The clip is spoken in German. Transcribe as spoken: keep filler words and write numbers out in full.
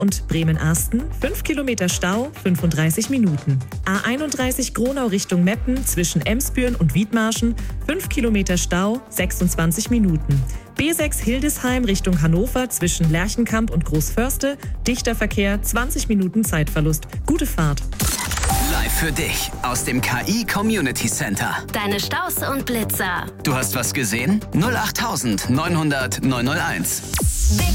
Und Bremen-Arsten, fünf Kilometer Stau, fünfunddreißig Minuten. A einunddreißig Gronau Richtung Meppen zwischen Emsbüren und Wiedmarschen, fünf Kilometer Stau, sechsundzwanzig Minuten. B sechs Hildesheim Richtung Hannover zwischen Lerchenkamp und Großförste, dichter Verkehr, zwanzig Minuten Zeitverlust. Gute Fahrt. Live für dich aus dem K I Community Center. Deine Staus und Blitzer. Du hast was gesehen? null acht neunhundert neunhunderteins.